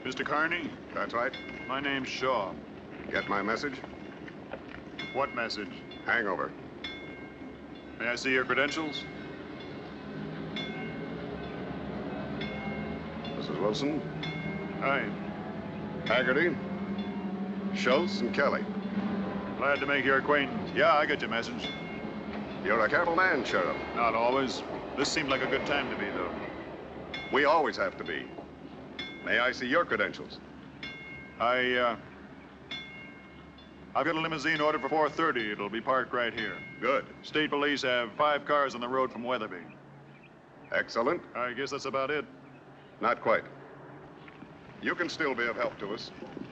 Mr. Carney? That's right. My name's Shaw. Get my message? What message? Hangover. May I see your credentials? Mrs. Wilson, Hi. Haggerty, Schultz, and Kelly. Glad to make your acquaintance. Yeah, I got your message. You're a careful man, Sheriff. Not always. This seemed like a good time to be, though. We always have to be. May I see your credentials? I've got a limousine ordered for 4:30. It'll be parked right here. Good. State police have 5 cars on the road from Weatherby. Excellent. I guess that's about it. Not quite. You can still be of help to us.